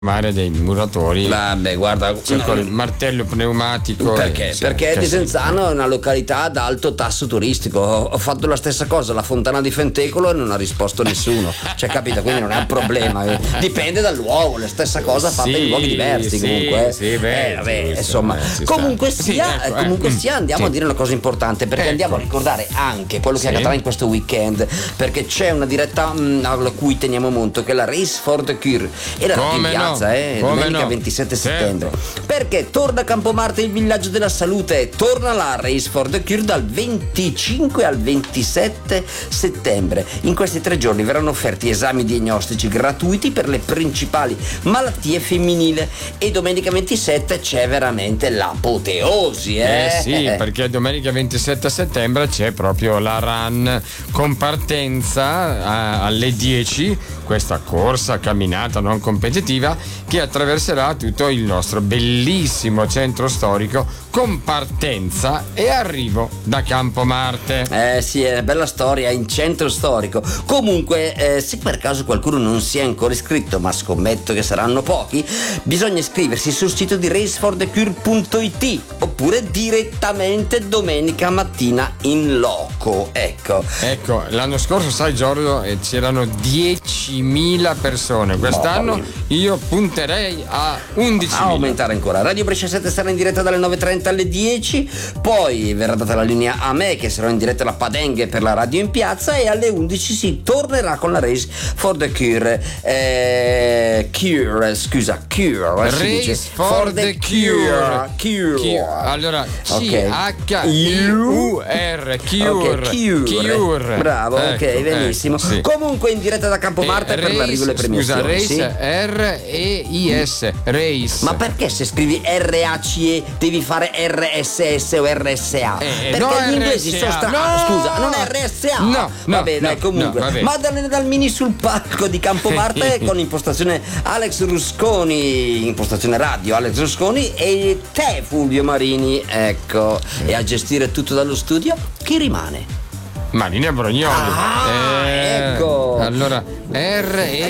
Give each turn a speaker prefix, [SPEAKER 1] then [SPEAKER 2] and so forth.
[SPEAKER 1] dei muratori.
[SPEAKER 2] Vabbè, guarda,
[SPEAKER 1] col martello pneumatico.
[SPEAKER 2] Perché? Perché Desenzano è una località ad alto tasso turistico. Ho fatto la stessa cosa alla Fontana di Fentecolo e non ha risposto nessuno. Cioè, capito? Quindi non è un problema. Dipende dal luogo, la stessa cosa fatta in luoghi diversi comunque. Insomma. Comunque sia, andiamo a dire una cosa importante, perché andiamo a ricordare anche quello che accadrà in questo weekend, perché c'è una diretta a cui teniamo molto, che è la Race for the Cure. E la in piazza, domenica 27 settembre. Perché torna a Campomarte il villaggio della salute, torna la Race for the Cure dal 25 al 27 settembre. In questi 3 giorni verranno offerti esami diagnostici gratuiti per le principali malattie femminili e domenica 27 c'è veramente l'apoteosi.
[SPEAKER 1] Sì, perché domenica 27 settembre c'è proprio la run con partenza alle 10, questa corsa camminata non competitiva che attraverserà tutto il nostro bellissimo centro storico con partenza e arrivo da Campomarte.
[SPEAKER 2] Sì, è una bella storia in centro storico. Comunque, se per caso qualcuno non si è ancora iscritto, ma scommetto che saranno pochi, bisogna iscriversi sul sito di racefordthecure.it oppure direttamente domenica mattina in loco. Ecco,
[SPEAKER 1] l'anno scorso, sai Giorgio, c'erano 10.000 persone. Quest'anno io punterei a 11.000.
[SPEAKER 2] A aumentare ancora. Radio Brescia 7 sarà in diretta dalle 9.30 alle 10, poi verrà data la linea a me, che sarò in diretta alla Padenghe per la radio in piazza, e alle 11 si tornerà con la Race for the Cure. Race for the Cure.
[SPEAKER 1] Allora C-H-I-U-R Cure.
[SPEAKER 2] Bravo, benissimo. Comunque in diretta da Campomarte per l'arrivo alle premiazioni.
[SPEAKER 1] Race R-E-I-S Race.
[SPEAKER 2] Ma perché se scrivi R-A-C-E devi fare RSS o RSA? Perché gli inglesi sono scusa, non è RSA?
[SPEAKER 1] No.
[SPEAKER 2] Vabbè, comunque. Maddalena Dalmini sul palco di Campomarte con impostazione Alex Rusconi, impostazione radio Alex Rusconi, e te Fulvio Marini, ecco. E a gestire tutto dallo studio chi rimane?
[SPEAKER 1] Marini e Brognoli.
[SPEAKER 2] Ecco.
[SPEAKER 1] Allora R-E